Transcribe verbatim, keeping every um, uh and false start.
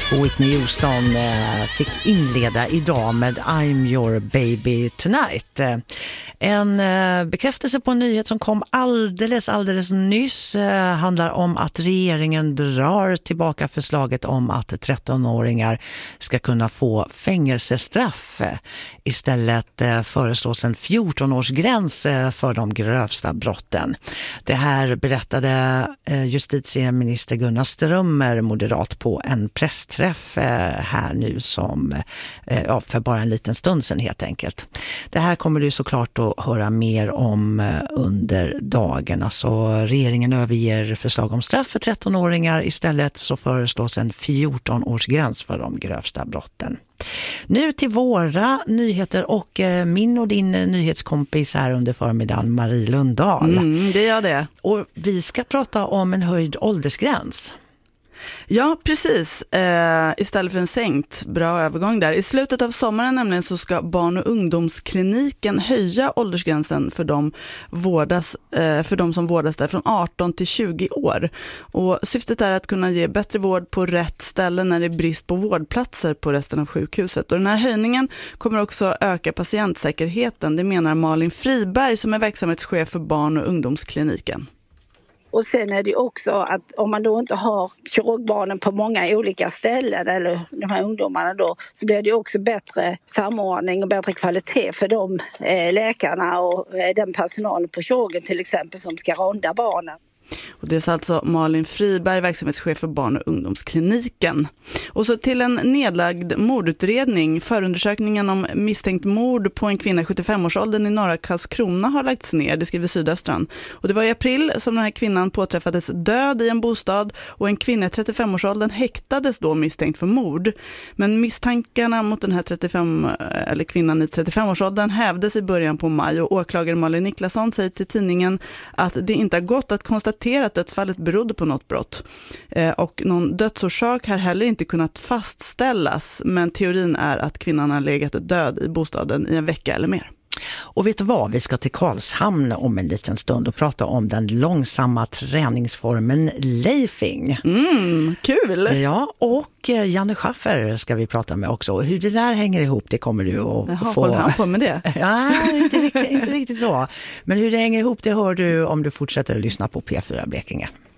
Whitney Houston eh, fick inleda idag med I'm your baby tonight. Eh, en eh, bekräftelse på en nyhet som kom alldeles, alldeles nyss eh, handlar om att regeringen drar tillbaka förslaget om att trettonåringar ska kunna få fängelsestraff. Eh, istället eh, föreslås en fjorton-årsgräns eh, för de grövsta brotten. Det här berättade eh, justitieminister Gunnar Strömmer, moderat, på en pressträff här nu som ja, för bara en liten stund sedan helt enkelt. Det här kommer du såklart att höra mer om under dagen. Alltså, regeringen överger förslag om straff för trettonåringar. Istället så föreslås en fjorton-årsgräns för de grövsta brotten. Nu till våra nyheter och min och din nyhetskompis här under förmiddagen, Marie Lundahl. Mm, det gör det. Och vi ska prata om en höjd åldersgräns. Ja, precis. Eh, istället för en sänkt. Bra övergång där. I slutet av sommaren nämligen så ska barn- och ungdomskliniken höja åldersgränsen för de, vårdas, eh, för de som vårdas där från arton till tjugo år. Och syftet är att kunna ge bättre vård på rätt ställe när det är brist på vårdplatser på resten av sjukhuset. Och den här höjningen kommer också öka patientsäkerheten. Det menar Malin Friberg som är verksamhetschef för barn- och ungdomskliniken. Och sen är det också att om man då inte har kirurgbarnen på många olika ställen eller de här ungdomarna då, så blir det också bättre samordning och bättre kvalitet för de eh, läkarna och eh, den personalen på kirurgen till exempel som ska ronda barnen. Och det är alltså Malin Friberg, verksamhetschef för barn- och ungdomskliniken. Och så till en nedlagd mordutredning. Förundersökningen om misstänkt mord på en kvinna i sjuttiofem-årsåldern i norra Karlskrona har lagts ner, det skriver Sydöstran. Och det var i april som den här kvinnan påträffades död i en bostad och en kvinna i trettiofem-årsåldern häktades då misstänkt för mord. Men misstankarna mot den här trettiofem, eller kvinnan i trettiofem-årsåldern hävdes i början på maj och åklagare Malin Niklasson säger till tidningen att det inte har gått att konstatera att dödsfallet berodde på något brott. Eh, och någon dödsorsak har heller inte kunnat fastställas, men teorin är att kvinnan har legat död i bostaden i en vecka eller mer. Och vet du vad, vi ska till Karlshamn om en liten stund och prata om den långsamma träningsformen leifing. Mm, kul! Ja, och Janne Schaffer ska vi prata med också. Hur det där hänger ihop, det kommer du att Jaha, få... håller han på med det? Ja, inte riktigt, inte riktigt så. Men hur det hänger ihop, det hör du om du fortsätter att lyssna på P fyra Blekinge.